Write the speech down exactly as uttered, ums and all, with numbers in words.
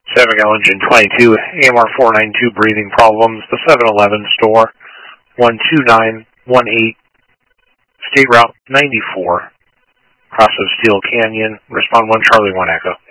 seven Gal Engine twenty-two, A M R four ninety-two, breathing problems, the seven eleven store, one two nine one eight, State Route ninety-four, cross of Steel Canyon, respond one Charlie one Echo.